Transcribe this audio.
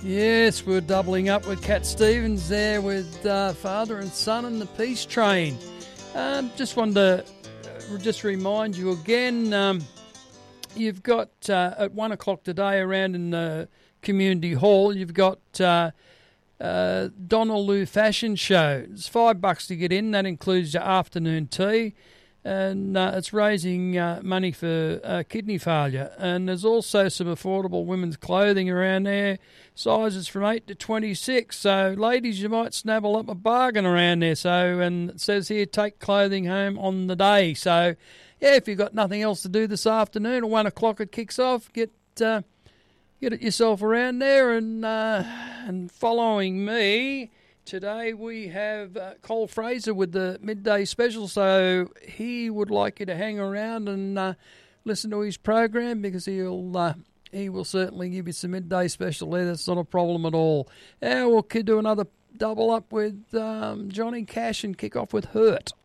Yes, we're doubling up with Cat Stevens there with Father and Son and the Peace Train. Just wanted to just remind you again, you've got at 1 o'clock today around in the community hall, you've got Donaloo Fashion Show. It's $5 to get in. That includes your afternoon tea. And it's raising money for kidney failure. And there's also some affordable women's clothing around there, sizes from 8 to 26. So, ladies, you might snabble up a bargain around there. So, and it says here, take clothing home on the day. So, yeah, if you've got nothing else to do this afternoon, at 1 o'clock it kicks off, get it yourself around there. And following me... Today we have Cole Fraser with the midday special, so he would like you to hang around and listen to his program because he will certainly give you some midday special there. That's not a problem at all. We'll do another double up with Johnny Cash and kick off with Hurt.